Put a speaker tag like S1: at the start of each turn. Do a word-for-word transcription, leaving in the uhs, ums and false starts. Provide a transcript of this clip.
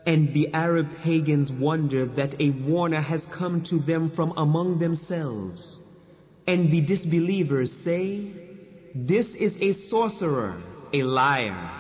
S1: And the Arab pagans wonder that a warner has come to them from among themselves. And the disbelievers say, "This is a sorcerer, a liar."